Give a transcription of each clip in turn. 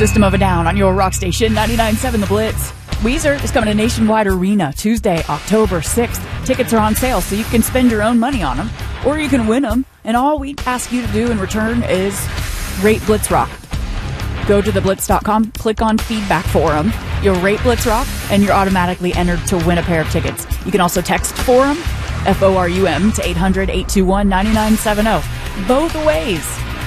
System of a Down on your rock station, 99.7 The Blitz. Weezer is coming to Nationwide Arena Tuesday, October 6th. Tickets are on sale, so you can spend your own money on them, or you can win them, and all we ask you to do in return is rate Blitz Rock. Go to theblitz.com, click on Feedback Forum. You'll rate Blitz Rock, and you're automatically entered to win a pair of tickets. You can also text Forum, F-O-R-U-M, to 800-821-9970. Both ways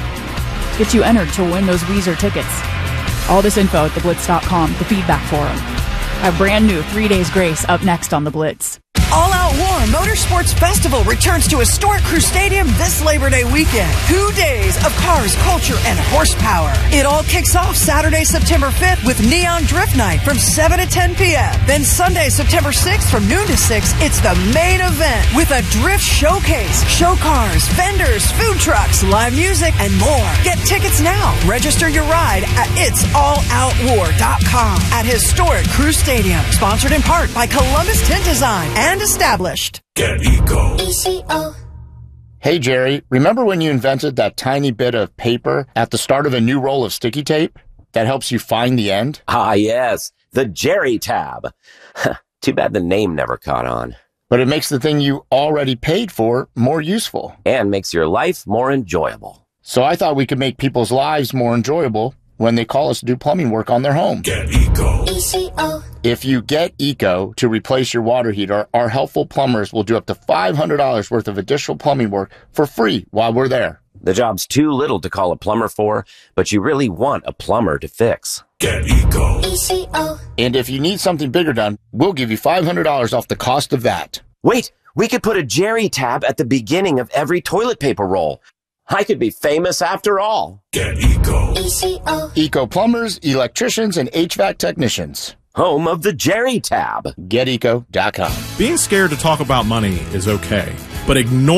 get you entered to win those Weezer tickets. All this info at theblitz.com, the Feedback Forum. Our brand new 3 Days Grace up next on The Blitz. All Out War Motorsports Festival returns to Historic Crew Stadium this Labor Day weekend. 2 days of cars, culture, and horsepower. It all kicks off Saturday, September 5th with Neon Drift Night from 7 to 10 p.m. Then Sunday, September 6th from noon to 6, it's the main event with a drift showcase, show cars, vendors, food trucks, live music, and more. Get tickets now. Register your ride at itsalloutwar.com at Historic Crew Stadium. Sponsored in part by Columbus Tint Design and established. Get Eco. ECO. Hey, Jerry, remember when you invented that tiny bit of paper at the start of a new roll of sticky tape that helps you find the end? Ah, yes, the Jerry tab. Too bad the name never caught on. But it makes the thing you already paid for more useful. And makes your life more enjoyable. So I thought we could make people's lives more enjoyable when they call us to do plumbing work on their home. Get Eco. ECO. If you get Eco to replace your water heater, our helpful plumbers will do up to $500 worth of additional plumbing work for free while we're there. The job's too little to call a plumber for, but you really want a plumber to fix. Get Eco. ECO. And if you need something bigger done, we'll give you $500 off the cost of that. Wait, we could put a Jerry tab at the beginning of every toilet paper roll. I could be famous after all. Get Eco. ECO. Eco plumbers, electricians, and HVAC technicians. Home of the Jerry tab. GetEco.com. Being scared to talk about money is okay, but ignore